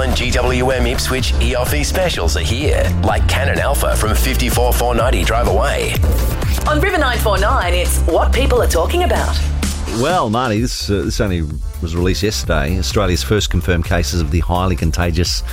Island GWM Ipswich EOFE specials are here, like Canon Alpha from 54,490 drive away. On River 949, it's what people are talking about. Well, Marty, this only was released yesterday. Australia's first confirmed cases of the highly contagious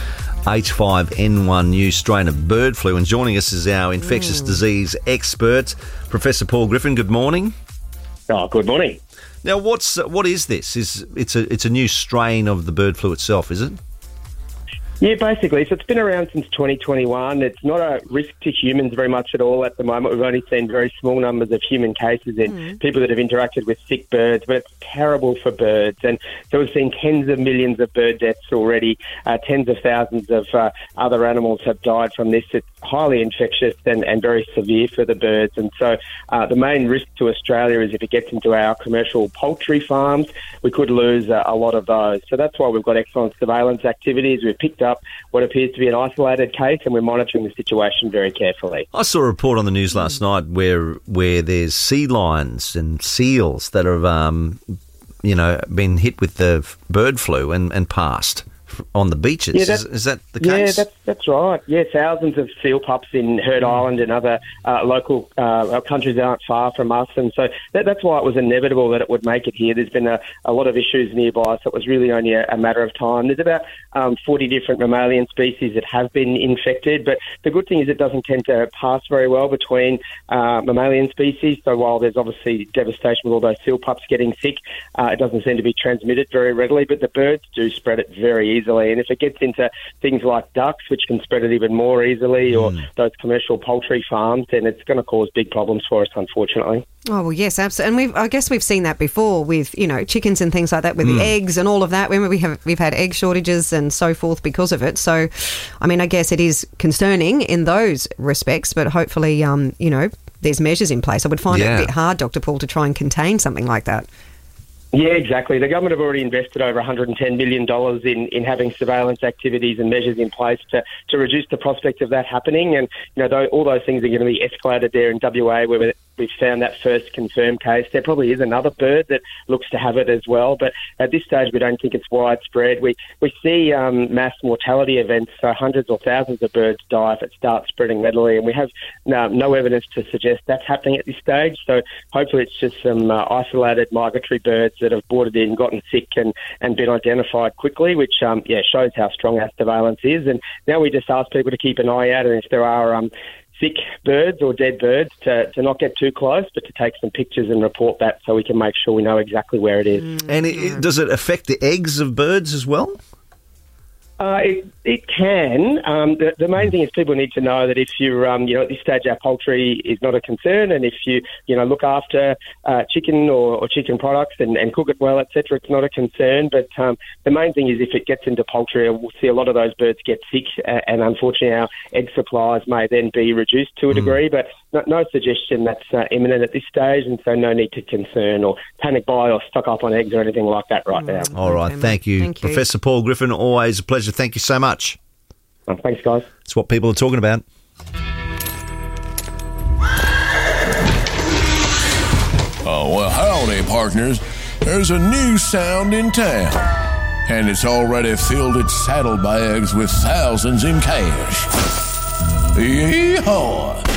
H5N1 new strain of bird flu. And joining us is our infectious disease expert, Professor Paul Griffin. Good morning. Oh, good morning. Now, what is this? It's a new strain of the bird flu itself, is it? Yeah, basically. So it's been around since 2021. It's not a risk to humans very much at all at the moment. We've only seen very small numbers of human cases in people that have interacted with sick birds, but it's terrible for birds. And so we've seen tens of millions of bird deaths already. Tens of thousands of other animals have died from this. It's highly infectious and very severe for the birds. And so the main risk to Australia is if it gets into our commercial poultry farms, we could lose a lot of those. So that's why we've got excellent surveillance activities. We've picked up what appears to be an isolated case, and we're monitoring the situation very carefully. I saw a report on the news last night where there's sea lions and seals that have been hit with the bird flu and passed on the beaches. Yeah, is that the case? Yeah, that's right. Yeah, thousands of seal pups in Heard Island and other local countries that aren't far from us. And so that's why it was inevitable that it would make it here. There's been a lot of issues nearby, so it was really only a matter of time. There's about 40 different mammalian species that have been infected, but the good thing is it doesn't tend to pass very well between mammalian species. So while there's obviously devastation with all those seal pups getting sick, it doesn't seem to be transmitted very readily, but the birds do spread it very easily. And if it gets into things like ducks, which can spread it even more easily, or those commercial poultry farms, then it's going to cause big problems for us, unfortunately. Oh, well, yes, absolutely. And I guess we've seen that before with, chickens and things like that, with the eggs and all of that. Remember, we've had egg shortages and so forth because of it. So, I mean, I guess it is concerning in those respects, but hopefully, there's measures in place. I would find it a bit hard, Dr. Paul, to try and contain something like that. Yeah, exactly. The government have already invested over $110 million in having surveillance activities and measures in place to reduce the prospect of that happening. And, all those things are going to be escalated there in WA where we've found that first confirmed case. There probably is another bird that looks to have it as well, but at this stage we don't think it's widespread. We see mass mortality events, so hundreds or thousands of birds die if it starts spreading readily, and we have no evidence to suggest that's happening at this stage. So hopefully it's just some isolated migratory birds that have boarded in, gotten sick and been identified quickly, which shows how strong our surveillance is. And now we just ask people to keep an eye out, and if there are sick birds or dead birds to not get too close, but to take some pictures and report that so we can make sure we know exactly where it is. And does it affect the eggs of birds as well? It can. The main thing is people need to know that if you're, at this stage our poultry is not a concern, and if you, look after chicken or chicken products and cook it well, etc., it's not a concern. But the main thing is if it gets into poultry, we'll see a lot of those birds get sick, and unfortunately our egg supplies may then be reduced to a degree, but no suggestion that's imminent at this stage, and so no need to concern or panic buy or stock up on eggs or anything like that right now. All right, thank you. Professor Paul Griffin, always a pleasure. Thank you so much. Thanks, guys. It's what people are talking about. Oh, well, howdy, partners. There's a new sound in town, and it's already filled its saddlebags with thousands in cash. Yee-haw!